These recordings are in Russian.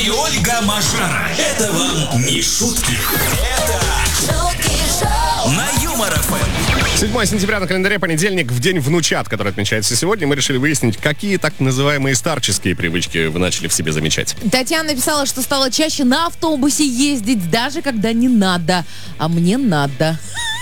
и Ольга Мажара. Это вам не шутки. Это шутки шоу на Юмор ФМ. 7 сентября на календаре, понедельник, в день внучат, который отмечается сегодня. Мы решили выяснить, какие так называемые старческие привычки вы начали в себе замечать. Татьяна написала, что стала чаще на автобусе ездить, даже когда не надо. А мне надо.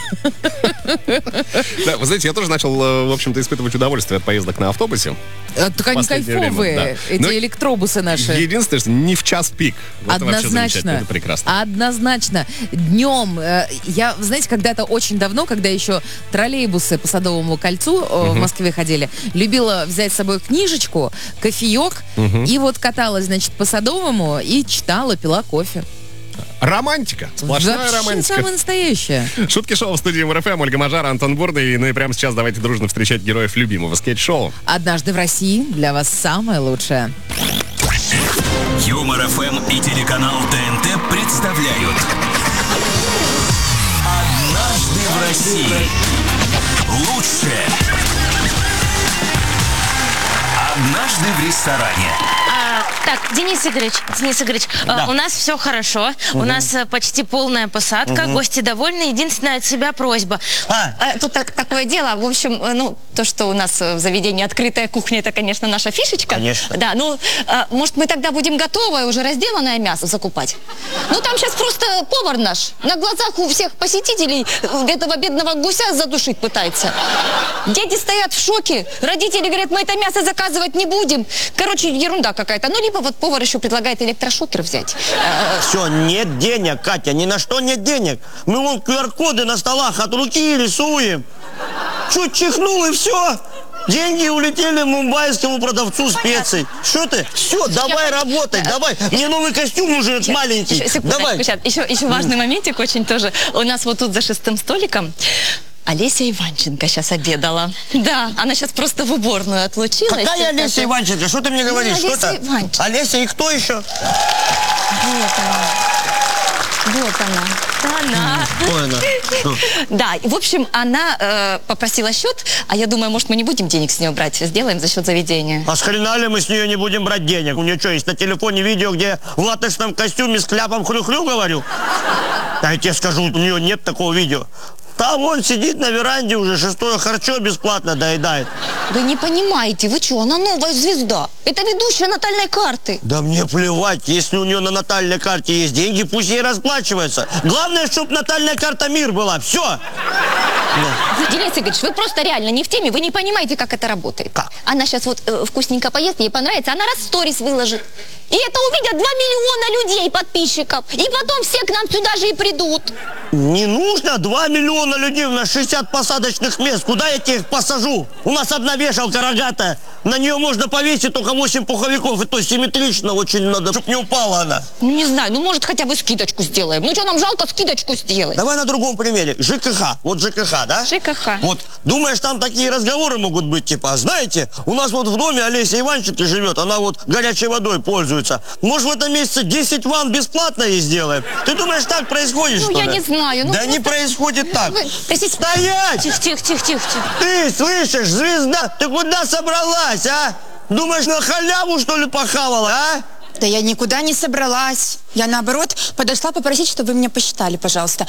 Да, вы знаете, я тоже начал, в общем-то, испытывать удовольствие от поездок на автобусе. Так они кайфовые, время, да. Но электробусы наши. Единственное, что не в час пик. Вот это вообще замечательно, это прекрасно. Однозначно. Днем, я, знаете, когда-то очень давно, когда еще троллейбусы по Садовому кольцу в Москве ходили, любила взять с собой книжечку, кофеек, и вот каталась, значит, по Садовому и читала, пила кофе. Романтика. Сплошная вообще романтика. самое настоящее. Шутки шоу в студии Юмор ФМ. Ольга Мажара, Антон Бурный. Ну и прямо сейчас давайте дружно встречать героев любимого скетч-шоу. Однажды в России для вас самое лучшее. Юмор ФМ и телеканал ТНТ представляют «Однажды в России». Лучшее. «Однажды в ресторане». Так, Денис Игоревич, Да. у нас все хорошо, у нас почти полная посадка, гости довольны, единственная от себя просьба. Тут такое дело, в общем, то, что у нас в заведении открытая кухня, это, конечно, наша фишечка. Конечно. Да, может, мы тогда будем готовое, уже разделанное мясо закупать? Там сейчас просто повар наш на глазах у всех посетителей этого бедного гуся задушить пытается. Дети стоят в шоке, родители говорят, мы это мясо заказывать не будем. Короче, ерунда какая-то. Либо вот повар еще предлагает электрошокер взять. Все, нет денег, Катя, ни на что нет денег. Мы вон QR-коды на столах от руки рисуем. Чуть чихнул и все. Деньги улетели мумбайскому продавцу специй. Что ты? Все, давай работать, давай. Мне новый костюм нужен, маленький. Давай. Еще важный моментик очень тоже. У нас вот тут за 6-м столиком Олеся Иванченко сейчас обедала. Да, она сейчас просто в уборную отлучилась. Какая Олеся Иванченко? Что ты мне говоришь? Олеся Иванченко. Олеся и кто еще? Вот она. Кто она? Да, и, в общем, она попросила счет, а я думаю, может, мы не будем денег с нее брать, сделаем за счет заведения. А с хрена ли мы с нее не будем брать денег? У нее что, есть на телефоне видео, где в латексном костюме с кляпом хрю-хрю говорю? Да я тебе скажу, у нее нет такого видео. Там он сидит на веранде уже, 6-е харчо бесплатно доедает. Вы не понимаете, вы что, она новая звезда. Это ведущая натальной карты. Да мне плевать, если у нее на натальной карте есть деньги, пусть ей расплачивается. Главное, чтобы натальная карта МИР была. Все. Денис Игоревич, вы просто реально не в теме, вы не понимаете, как это работает. Как? Она сейчас вот вкусненько поест, ей понравится, она раз в сторис выложит. И это увидят 2 миллиона людей, подписчиков. И потом все к нам сюда же и придут. Не нужно 2 миллиона людей, у нас 60 посадочных мест. Куда я тебе их посажу? У нас одна вешалка рогатая. На нее можно повесить только 8 пуховиков. И то симметрично очень надо, чтобы не упала она. Не знаю, может хотя бы скидочку сделаем. Что, нам жалко скидочку сделать? Давай на другом примере. ЖКХ. Вот ЖКХ, да? ЖКХ. Вот, думаешь, там такие разговоры могут быть, типа, знаете, у нас вот в доме Олеся Иванченко живет, она вот горячей водой пользуется. Может, в этом месяце 10 ванн бесплатно ей сделаем? Ты думаешь, так происходит, что ли? Я не знаю. Да не происходит так. Стоять! Тихо. Ты слышишь, звезда, ты куда собралась, а? Думаешь, на халяву, что ли, похавала, а? Да я никуда не собралась. Я, наоборот, подошла попросить, чтобы вы меня посчитали, пожалуйста.